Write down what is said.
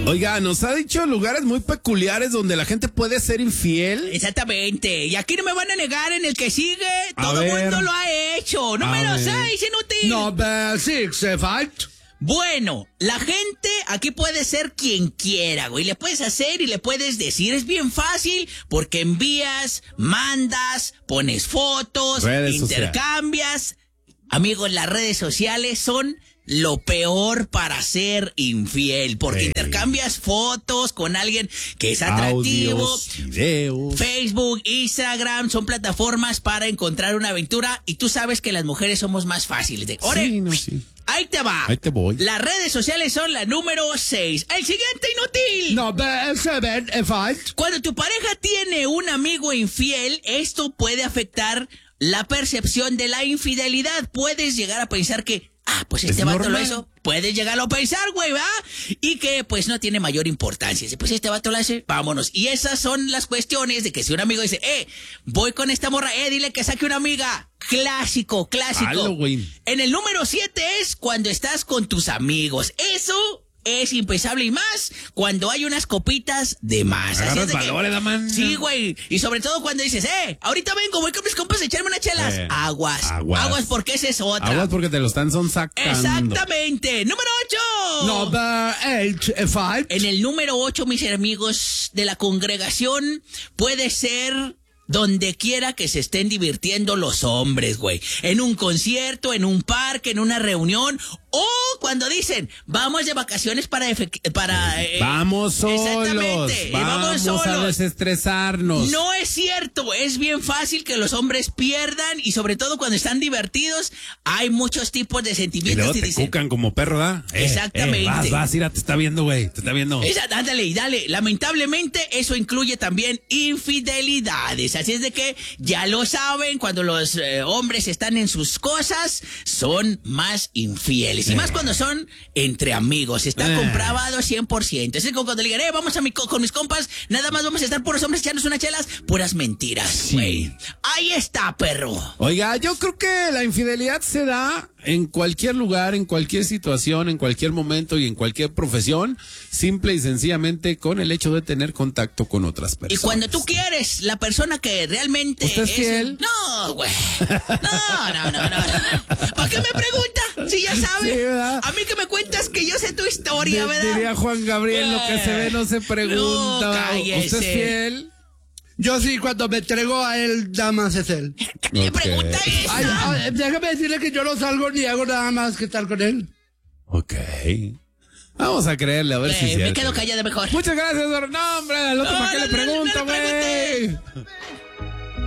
Oiga, nos ha dicho lugares muy peculiares donde la gente puede ser infiel. Exactamente. Y aquí no me van a negar en el que sigue. Todo el mundo lo ha hecho. Número 6, inútil. Number 6, fight. Bueno, la gente aquí puede ser quien quiera, güey. Le puedes hacer y le puedes decir. Es bien fácil porque envías, mandas, pones fotos, intercambias. Amigos, las redes sociales son lo peor para ser infiel, porque intercambias fotos con alguien que es atractivo. Audios, videos. Facebook, Instagram son plataformas para encontrar una aventura y tú sabes que las mujeres somos más fáciles de... Sí. Ahí te va. Ahí te voy. Las redes sociales son la número 6. El siguiente, inútil. Number 7, fight. Cuando tu pareja tiene un amigo infiel, esto puede afectar la percepción de la infidelidad. Puedes llegar a pensar que, pues este vato lo hizo. Puedes llegarlo a pensar, güey, ¿va? Y que, pues, no tiene mayor importancia. Pues este vato lo hace, vámonos. Y esas son las cuestiones de que si un amigo dice, voy con esta morra, dile que saque una amiga. Clásico. Halloween. En el número 7 es cuando estás con tus amigos. Eso es impensable y más cuando hay unas copitas de más. Agarras valores, la man. Sí, güey. Y sobre todo cuando dices, ahorita vengo, voy con mis compas a echarme unas chelas. Aguas porque esa es otra. Aguas porque te lo están sacando. Exactamente. Número 8. Number 8, fight. En el número 8, mis amigos de la congregación, puede ser donde quiera que se estén divirtiendo los hombres, güey. En un concierto, en un parque, en una reunión. O cuando dicen, vamos de vacaciones vamos solos. Vamos a desestresarnos. No es cierto. Es bien fácil que los hombres pierdan. Y sobre todo cuando están divertidos, hay muchos tipos de sentimientos. Y luego te cucan como perro, ¿verdad? Exactamente. Vas, mira, te está viendo, güey. Te está viendo. Dale. Lamentablemente, eso incluye también infidelidades. Así es de que ya lo saben, cuando los hombres están en sus cosas, son más infieles. Y más cuando son entre amigos. Está comprobado 100%. Es como cuando le digan, vamos con mis compas, nada más vamos a estar puros hombres echándose unas chelas, puras mentiras, güey. Sí. Ahí está, perro. Oiga, yo creo que la infidelidad se da en cualquier lugar, en cualquier situación, en cualquier momento y en cualquier profesión, simple y sencillamente con el hecho de tener contacto con otras personas. Y cuando tú quieres, la persona que realmente ¿Usted es fiel? No, güey. No. ¿Para qué me pregunta? Si ya sabe. Sí, ¿verdad? A mí que me cuentas que yo sé tu historia, ¿verdad? Diría Juan Gabriel, lo que se ve no se pregunta. No, cállese. ¿Usted es fiel? Yo sí, cuando me entregó a él, nada más es él. ¿Qué pregunta es? Déjame decirle que yo no salgo ni hago nada más que estar con él. Ok. Vamos a creerle, a ver si es cierto. Me quedo callada mejor. Muchas gracias, no, hombre, al otro, ¿para qué le pregunto, güey?